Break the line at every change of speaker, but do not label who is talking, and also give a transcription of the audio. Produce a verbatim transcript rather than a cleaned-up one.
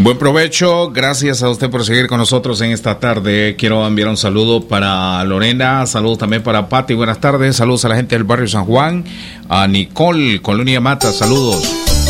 Buen provecho, gracias a usted por seguir con nosotros en esta tarde. Quiero enviar un saludo para Lorena, saludos también para Pati, buenas tardes, saludos a la gente del barrio San Juan, a Nicole, Colonia Mata, saludos.